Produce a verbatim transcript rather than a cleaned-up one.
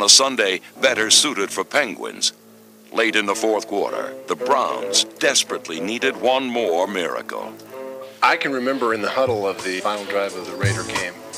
a Sunday better suited for Penguins. Late in the fourth quarter, the Browns desperately needed one more miracle. I can remember in the huddle of the final drive of the Raider game,